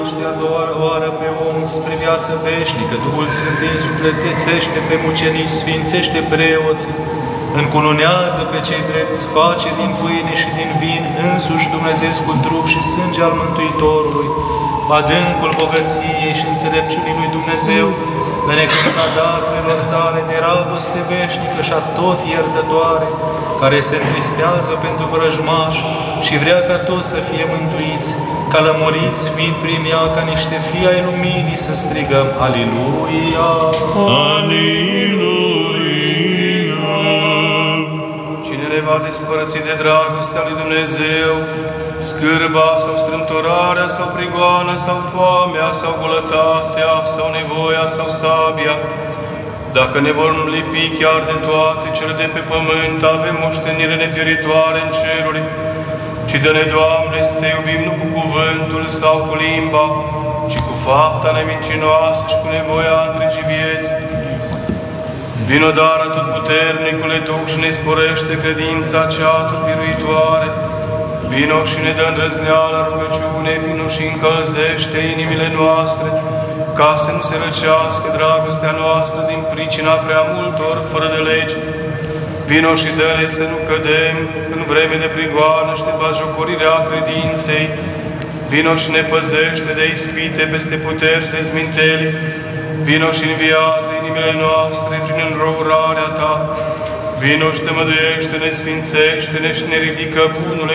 Și oară pe om spre viață veșnică, Duhul Sfânt îi sufletește pe mucenici, sfințește preoții, încununează pe cei drepți, face din pâine și din vin însuși Dumnezeescul trup și sânge al Mântuitorului, adâncul bogăției și înțelepciunii lui Dumnezeu, binecuvânta darurilor tale de dragoste veșnică și a tot iertătoare, care se întristează pentru vrăjmași și vrea ca toți să fie mântuiți, ca lămuriți fiind prin ea ca niște fii ai luminii să strigăm Aliluia! Aliluia! Cine ne va despărți de dragostea lui Dumnezeu, scârba sau strâmtorarea sau prigoana sau foamea sau golătatea sau nevoia sau sabia, dacă ne vor lipi chiar de toate cele de pe pământ, avem moștenire nepieritoare în ceruri, ci dă-ne, Doamne, să te iubim nu cu cuvântul sau cu limba, ci cu fapta nemincinoasă și cu nevoia întregii vieți. Vino, dar atotputernicule Duh, și ne sporește credința cea atotbiruitoare. Vino și ne dă îndrăzneală rugăciune, vino și încălzește inimile noastre, ca să nu se răcească dragostea noastră din pricina prea multor fără de legi. Vino și dă-ne să nu cădem în vreme de prigoană și de batjocorirea credinței. Vino și ne păzește de ispite peste puteri și de sminteli. Vino și înviază inimile noastre prin înrăurarea Ta. Vino și te măduiește, ne sfințește-ne și ne ridică bunule